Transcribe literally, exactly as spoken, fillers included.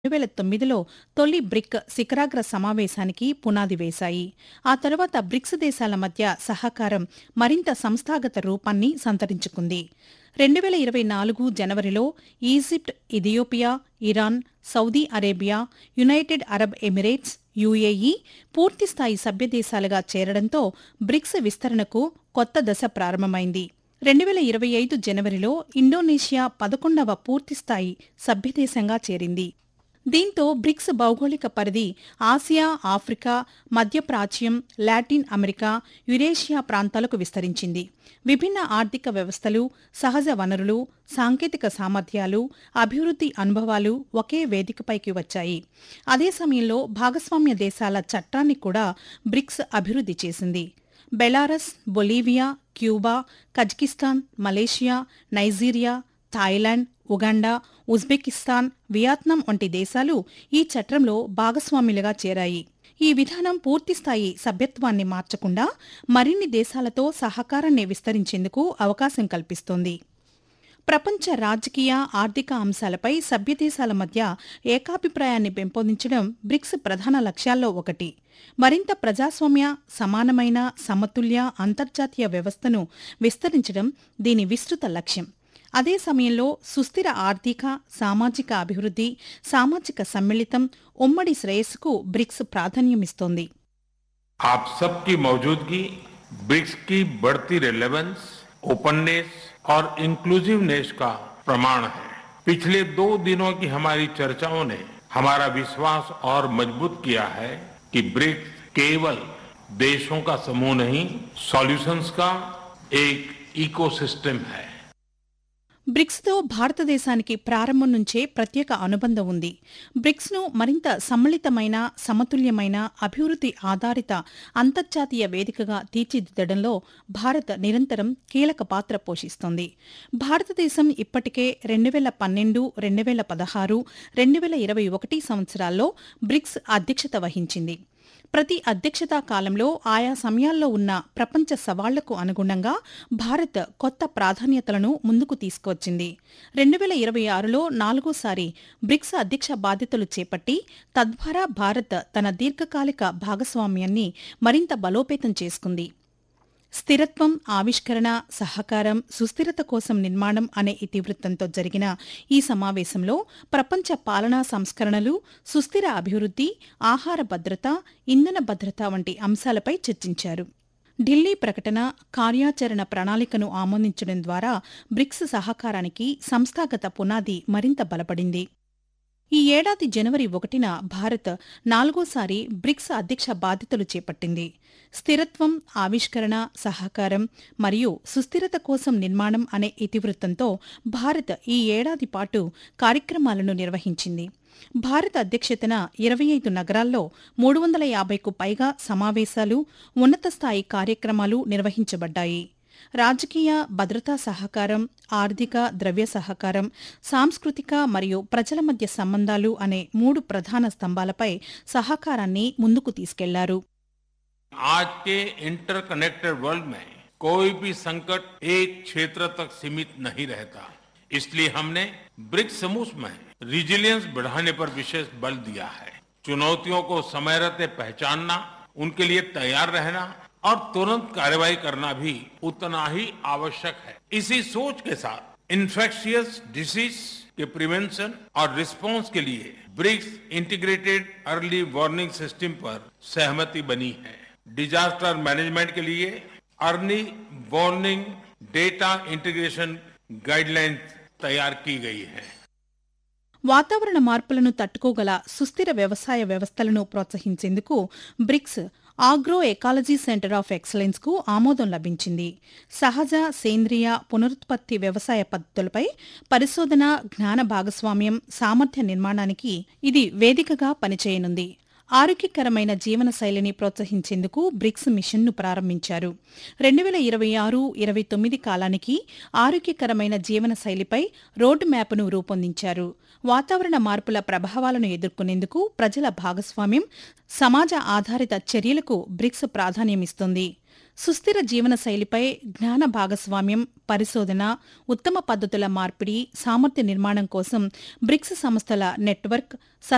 రెండు వేల తొమ్మిదిలో తొలి బ్రిక్ శిఖరాగ్ర సమావేశానికి పునాది వేశాయి. ఆ తరువాత బ్రిక్స్ దేశాల మధ్య సహకారం మరింత సంస్థాగత రూపాన్ని సంతరించుకుంది. రెండు వేల ఇరవై నాలుగు జనవరిలో Egypt, Ethiopia, Iran, Saudi Arabia, United Arab Emirates, UAE పూర్తిస్థాయి సభ్యదేశాలుగా చేరడంతో బ్రిక్స్ విస్తరణకు కొత్త దశ ప్రారంభమైంది. రెండు వేల ఇరవై ఐదు జనవరిలో ఇండోనేషియా పదకొండవ పూర్తిస్థాయి సభ్యదేశంగా చేరింది. దీంతో బ్రిక్స్ భౌగోళిక పరిధి Asia, Africa, మధ్యప్రాచ్యం, Latin America, Eurasia ప్రాంతాలకు విస్తరించింది. విభిన్న ఆర్థిక వ్యవస్థలు, సహజ వనరులు, సాంకేతిక సామర్థ్యాలు, అభివృద్ధి అనుభవాలు ఒకే వేదికపైకి వచ్చాయి. అదే సమయంలో భాగస్వామ్య దేశాల చట్టాన్ని కూడా బ్రిక్స్ అభివృద్ధి చేసింది. Belarus, Bolivia, Cuba, Kazakhstan, Malaysia, Nigeria, Thailand, Uganda, Uzbekistan, Vietnam వంటి దేశాలు ఈ చట్రంలో భాగస్వాములుగా చేరాయి. ఈ విధానం పూర్తిస్థాయి సభ్యత్వాన్ని మార్చకుండా మరిన్ని దేశాలతో సహకారాన్ని విస్తరించేందుకు అవకాశం కల్పిస్తోంది. ప్రపంచ రాజకీయ, ఆర్థిక అంశాలపై సభ్యదేశాల మధ్య ఏకాభిప్రాయాన్ని పెంపొందించడం బ్రిక్స్ ప్రధాన లక్ష్యాల్లో ఒకటి. మరింత ప్రజాస్వామ్య, సమానమైన, సమతుల్య అంతర్జాతీయ వ్యవస్థను విస్తరించడం దీని విస్తృత లక్ష్యం. అదే సమయంలో సుస్థిర ఆర్థిక, సామాజిక అభివృద్ధి, సామాజిక సమ్మిళితం, ఉమ్మడి శ్రేయస్సుకు బ్రిక్స్ ప్రాధాన్యమిస్తోంది. आप सबकी मौजूदगी ब्रिक्स की बढ़ती रेलेवेंस, ओपननेस और इंक्लूसिवनेस का प्रमाण है. पिछले दो दिनों की हमारी चर्चाओं ने हमारा विश्वास और मजबूत किया है कि ब्रिक्स केवल देशों का समूह नहीं, सॉल्यूशंस का एक इकोसिस्टम है. బ్రిక్స్తో భారతదేశానికి ప్రారంభం నుంచే ప్రత్యేక అనుబంధం ఉంది. బ్రిక్స్ను మరింత సమ్మిళితమైన, సమతుల్యమైన, అభివృద్ధి ఆధారిత అంతర్జాతీయ వేదికగా తీర్చిదిద్దడంలో భారత్ నిరంతరం కీలక పాత్ర పోషిస్తోంది. భారతదేశం ఇప్పటికే రెండు వేల పన్నెండు, రెండు వేల పదహారు, రెండు వేల ఇరవై ఒకటి సంవత్సరాల్లో బ్రిక్స్ అధ్యక్షత వహించింది. ప్రతి అధ్యక్షతా కాలంలో ఆయా సమయాల్లో ఉన్న ప్రపంచ సవాళ్లకు అనుగుణంగా భారత్ కొత్త ప్రాధాన్యతలను ముందుకు తీసుకువచ్చింది. రెండు వేల ఇరవై ఆరులో నాలుగోసారి బ్రిక్స్ అధ్యక్ష బాధ్యతలు చేపట్టి తద్వారా భారత్ తన దీర్ఘకాలిక భాగస్వామ్యాన్ని మరింత బలోపేతం చేసుకుంది. స్థిరత్వం, ఆవిష్కరణ, సహకారం, సుస్థిరత కోసం నిర్మాణం అనే ఇతివృత్తంతో జరిగిన ఈ సమావేశంలో ప్రపంచ పాలనా సంస్కరణలు, సుస్థిర అభివృద్ధి, ఆహార భద్రత, ఇంధన భద్రత వంటి అంశాలపై చర్చించారు. ఢిల్లీ ప్రకటన, కార్యాచరణ ప్రణాళికను ఆమోదించడం ద్వారా బ్రిక్స్ సహకారానికి సంస్థాగత పునాది మరింత బలపడింది. ఈ ఏడాది జనవరి ఒకటిన భారత్ నాలుగోసారి బ్రిక్స్ అధ్యక్ష బాధ్యతలు చేపట్టింది. స్థిరత్వం, ఆవిష్కరణ, సహకారం మరియు సుస్థిరత కోసం నిర్మాణం అనే ఇతివృత్తంతో భారత్ ఈ ఏడాది పాటు కార్యక్రమాలను నిర్వహించింది. భారత అధ్యక్షతన ఇరవై ఐదు నగరాల్లో మూడు వందల యాభైకు పైగా సమావేశాలు, ఉన్నత స్థాయి కార్యక్రమాలు నిర్వహించబడ్డాయి. రాజకీయ, భద్రతా సహకారం, ఆర్థిక, ద్రవ్య సహకారం, సాంస్కృతిక మరియు ప్రజల మధ్య సంబంధాలు అనే మూడు ప్రధాన స్తంభాలపై సహకారాన్ని ముందుకు తీసుకెళ్లారు. आज के इंटरकनेक्टेड वर्ल्ड में कोई भी संकट एक क्षेत्र तक सीमित नहीं रहता. इसलिए हमने ब्रिक्स समूह में रिजिलियंस बढ़ाने पर विशेष बल दिया है. चुनौतियों को समय रहते पहचानना, उनके लिए तैयार रहना और तुरंत कार्रवाई करना भी उतना ही आवश्यक है. इसी सोच के साथ इन्फेक्शियस डिसीज के प्रिवेंशन और रिस्पांस के लिए BRICS integrated early warning system पर सहमति बनी है. डिजास्टर मैनेजमेंट के लिए early warning data integration guidelines तैयार की गई है. వాతావరణ మార్పులను తట్టుకోగల సుస్థిర వ్యవసాయ వ్యవస్థలను ప్రోత్సహించేందుకు bricks agro ecology centre of excellence కు ఆమోదం లభించింది. సహజ, సేంద్రియ, పునరుత్పత్తి వ్యవసాయ పద్ధతులపై పరిశోధన, జ్ఞాన భాగస్వామ్యం, సామర్థ్య నిర్మాణానికి ఇది వేదికగా పనిచేయనుంది. ఆరోగ్యకరమైన జీవనశైలిని ప్రోత్సహించేందుకు బ్రిక్స్ మిషన్ను ప్రారంభించారు. రెండు వేల ఇరవై ఆరు ఇరవై తొమ్మిది కాలానికి ఆరోగ్యకరమైన జీవనశైలిపై రోడ్ మ్యాప్ను రూపొందించారు. వాతావరణ మార్పుల ప్రభావాలను ఎదుర్కొనేందుకు ప్రజల భాగస్వామ్యం, సమాజ ఆధారిత చర్యలకు బ్రిక్స్ ప్రాధాన్యమిస్తుంది. సుస్థిర జీవనశైలిపై జ్ఞాన భాగస్వామ్యం, పరిశోధన, ఉత్తమ పద్ధతుల మార్పిడి, సామర్థ్య నిర్మాణం కోసం బ్రిక్స్ సంస్థల నెట్వర్క్